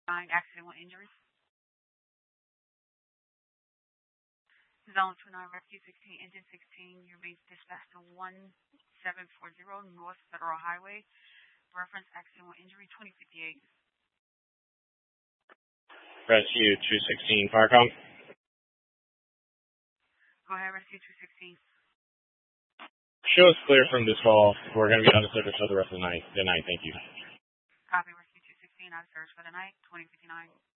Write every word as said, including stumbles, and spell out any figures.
nine, accidental injuries. Zone two nine, Rescue sixteen, Engine sixteen, you're being dispatched to one seven four zero North Federal Highway. Reference accidental injury twenty fifty-eight. Rescue two sixteen, Firecom. Go ahead, Rescue two sixteen. Show us clear from this call. We're going to be out of service for the rest of the night. Good night. Thank you. Copy, Rescue two sixteen, out of service for the night, twenty fifty-nine.